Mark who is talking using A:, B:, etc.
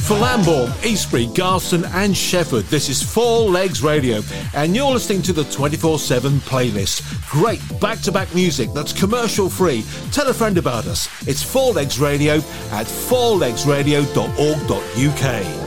A: For Lambourne, Eastbury, Garston and Shefford, this is Four Legs Radio, and you're listening to the 24/7 playlist. Great back-to-back music that's commercial-free. Tell a friend about us. It's Four Legs Radio at fourlegsradio.org.uk.